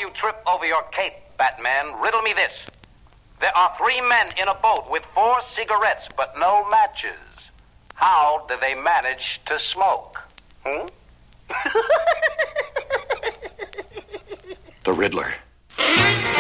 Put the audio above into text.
you trip over your cape, Batman, riddle me this. There are 3 men in a boat with 4 cigarettes, but no matches. How do they manage to smoke? The Riddler.